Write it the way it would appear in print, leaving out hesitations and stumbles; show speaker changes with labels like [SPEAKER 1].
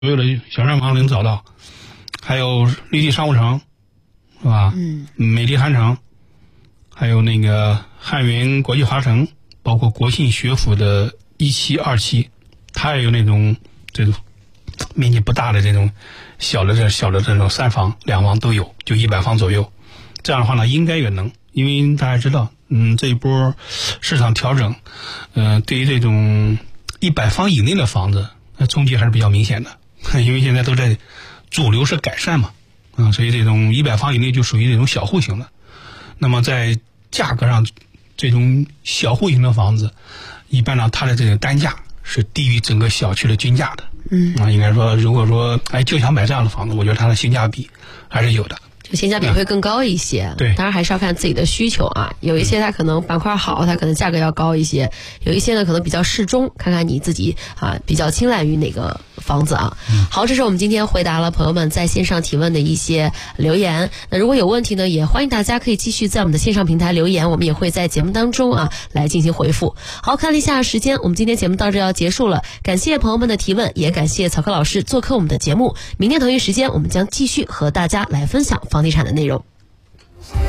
[SPEAKER 1] 右的小山房能找到，还有绿地商务城，是吧？美的韩城，还有那个汉云国际华城，包括国信学府的1期、2期，它也有这种面积不大的这种小的这种3房、2房都有，就100方左右。这样的话呢，应该也能，因为大家知道，这一波市场调整，对于这种100方以内的房子，冲击还是比较明显的，因为现在都在主流是改善嘛，所以这种100方以内就属于这种小户型的。那么在价格上，这种小户型的房子，一般呢，它的这个单价是低于整个小区的均价的。应该说，如果说就想买这样的房子，我觉得它的性价比还是有的。
[SPEAKER 2] 性价比会更高一些，
[SPEAKER 1] 对，
[SPEAKER 2] 当然还是要看自己的需求啊。有一些它可能板块好，它可能价格要高一些；有一些呢可能比较适中，看看你自己比较青睐于哪个房子啊。好，这是我们今天回答了朋友们在线上提问的一些留言。那如果有问题呢，也欢迎大家可以继续在我们的线上平台留言，我们也会在节目当中来进行回复。好，看了一下时间，我们今天节目到这要结束了，感谢朋友们的提问，也感谢曹科老师做客我们的节目。明天同一时间，我们将继续和大家来分享房地产的内容。